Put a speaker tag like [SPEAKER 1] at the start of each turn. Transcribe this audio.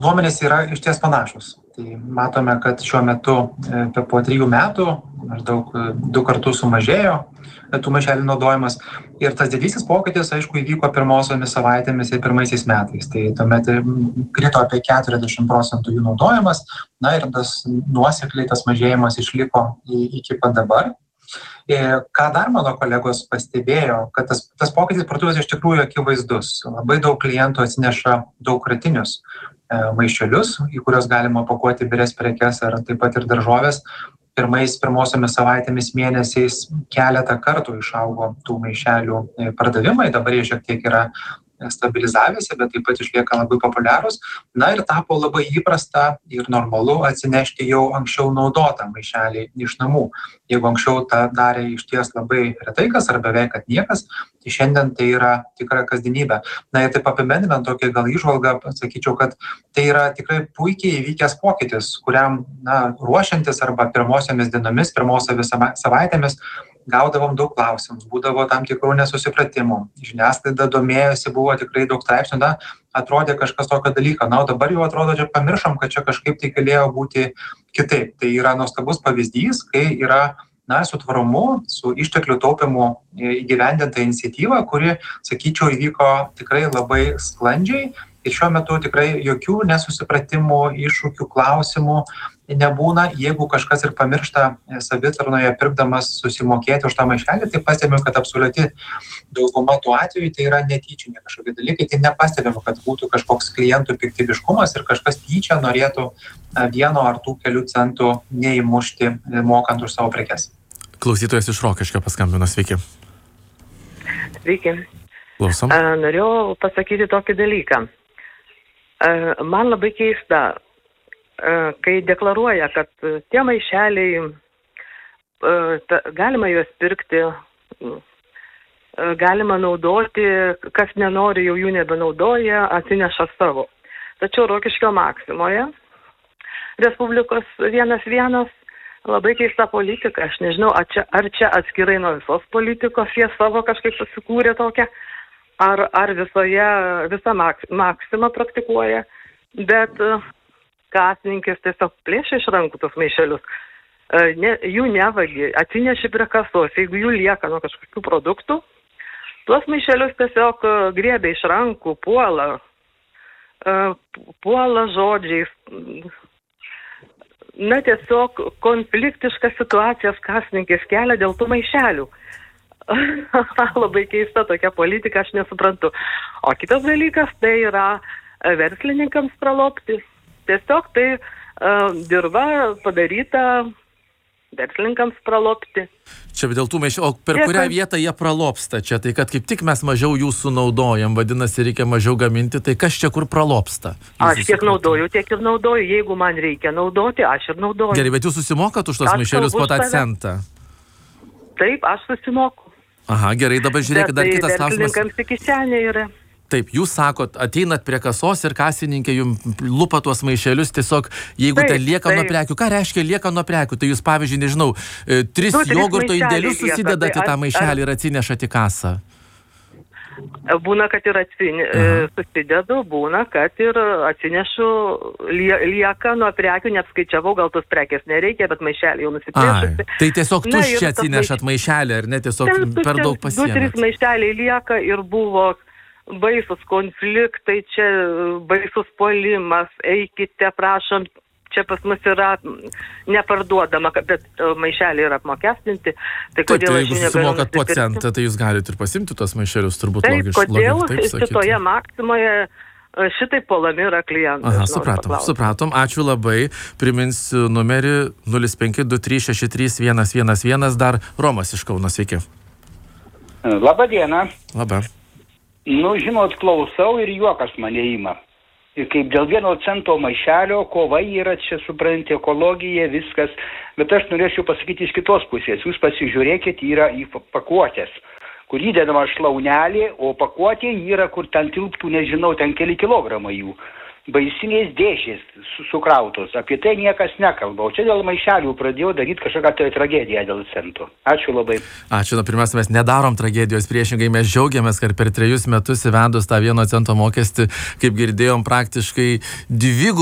[SPEAKER 1] duomenys yra išties panašus. Tai matome, kad šiuo metu po 3 metų maždaug 2 kartus sumažėjo tų maišelių naudojimas. Ir tas didysis pokytis, aišku, įvyko pirmosiomis savaitėmis ir pirmaisiais metais. Tai tuomet krito apie 40% jų naudojimas, na ir tas nuosekliai tas mažėjimas išliko iki pat dabar. Ką dar mano kolegos pastebėjo, kad tas pokytis parduotuvės iš tikrųjų akivaizdus. Labai daug klientų atsineša daugkartinius maišelius, į kuriuos galima pakuoti įvairias prekes ar taip pat ir daržovės. Pirmosiomis savaitėmis, mėnesiais keletą kartų išaugo tų maišelių pardavimai, dabar jie šiek tiek yra stabilizavėsi, bet taip pat išlieka labai populiarūs. Na ir tapo labai įprasta ir normalu atsinešti jau anksčiau naudotą maišelį iš namų. Jeigu anksčiau tą darė išties labai retai kas ar beveik kad niekas, tai šiandien tai yra tikra kasdienybė. Na ir taip apibendrinant tokią gal įžvalgą, sakyčiau, kad tai yra tikrai puikiai įvykęs pokytis, kuriam ruošiantis arba pirmosiomis dienomis, pirmosiomis savaitėmis gaudavom daug klausimų, būdavo tam tikrų nesusipratimų. Žiniasklaida domėjosi, buvo tikrai daug straipsnių, atrodė kažkas tokio dalyko. Na, o dabar jau atrodo, čia pamiršom, kad čia kažkaip tai galėjo būti kitaip. Tai yra nuostabus pavyzdys, kai yra su tvarumu, su išteklių taupimu įgyvendinta iniciatyva, kuri, sakyčiau, įvyko tikrai labai sklandžiai. Ir šiuo metu tikrai jokių nesusipratimų, iššūkių, klausimų nebūna. Jeigu kažkas ir pamiršta savitarnoje pirkdamas susimokėti už tą maišelį, tai pastebime, kad absoliuti dauguma tų atvejų tai yra netyčiniai kažkokie dalykai. Tai nepastebime, kad būtų kažkoks klientų piktybiškumas ir kažkas tyčia norėtų 1 ar tų kelių centų neįmušti mokant už savo prekes.
[SPEAKER 2] Klausytojas iš Rokiškio paskambino, sveiki.
[SPEAKER 3] Sveiki.
[SPEAKER 2] Klausom.
[SPEAKER 3] Norėjau pasakyti tokį dalyką. Man labai keista, kai deklaruoja, kad tie maišeliai, galima juos pirkti, galima naudoti, kas nenori, jau jų nebenaudoja, atsineša savo. Tačiau Rokiškio Maksimoje, Respublikos 1.1, labai keista politika. Aš nežinau, ar čia atskirai nuo visos politikos jie savo kažkaip susikūrė tokią, ar visa Maksima praktikuoja, bet kasininkės tiesiog plėšia iš rankų tos maišelius. Jų nevagi, atsineši prie kasos, jeigu jų lieka nuo kažkokių produktų, tuos maišelius tiesiog griebia iš rankų, puola žodžiais. Na, tiesiog konfliktiškas situacijas kasininkės kelia dėl tų maišelių. Labai keista tokia politika, aš nesuprantu. O kitas dalykas tai yra verslininkams pralopti. Tiesiog tai dirba padaryta verslininkams pralopti.
[SPEAKER 2] Čia dėl tų maišelių, o per kurią vietą jie pralopsta čia? Tai kad kaip tik mes mažiau jų sunaudojam, vadinasi, reikia mažiau gaminti, tai kas čia kur pralopsta?
[SPEAKER 3] Aš tiek naudoju, tiek ir naudoju. Jeigu man reikia naudoti, aš ir naudoju.
[SPEAKER 2] Gerai, bet jūs susimokat už tos maišelius po tą centą?
[SPEAKER 3] Taip, aš susimoku.
[SPEAKER 2] Aha, gerai, dabar žiūrėkit, dar kitas klausimas.
[SPEAKER 3] Verslininkams į kišenę yra.
[SPEAKER 2] Taip, jūs sakot, ateinat prie kasos ir kasininkė jums lupa tuos maišelius, tiesiog jeigu ten lieka nuo prekių. Ką reiškia lieka nuo prekių? Tai jūs, pavyzdžiui, nežinau, 3 jogurto indelius susidedat į tą maišelį ir atsinešat į kasą.
[SPEAKER 3] Būna, kad ir susidedu, būna, kad ir atsinešu, lieka nuo prekių, neapskaičiavau, gal tos prekės nereikia, bet maišelį jau nusiplėšusi.
[SPEAKER 2] Tai tiesiog tuščią atsinešat maišelį, ar ne, tiesiog per daug pasiėmėt?
[SPEAKER 3] 2-3 maišeliai lieka ir buvo baisus konfliktai, čia baisus puolimas, eikite, prašom, čia pas mus yra neparduodama, bet maišeliai yra apmokestinti. Tai
[SPEAKER 2] taip, tai jeigu susimokat po centą, tai jūs galite ir pasimti tos maišelius, turbūt logiškai.
[SPEAKER 3] Kodėl šitoje Maksimoje šitai puolami yra klientai?
[SPEAKER 2] Aha, supratom. Ačiū labai. Priminsiu numerį 0523631111. Dar Romas iš Kauno, sveiki.
[SPEAKER 4] Labą dieną.
[SPEAKER 2] Labą.
[SPEAKER 4] Nu, žinot, klausau ir juokas mane ima. Ir kaip dėl 1 cento maišelio, kova yra, čia supranti, ekologija, viskas. Bet aš norėčiau pasakyti iš kitos pusės. Jūs pasižiūrėkit, yra į pakuotės, kur įdedama šlaunelė, o pakuotė yra, kur ten tilptų, nežinau, ten keli kilogramai jų. baisinės dėžės sukrautos. Apie tai niekas nekalba. O čia dėl maišelių pradėjo daryti kažkokią tai tragediją dėl centų. Ačiū labai.
[SPEAKER 2] Ačiū. Pirmiausia, mes nedarom tragedijos, priešingai mes džiaugiamės, kad per 3 metus įvedus tą 1 cento mokestį, kaip girdėjom, praktiškai 2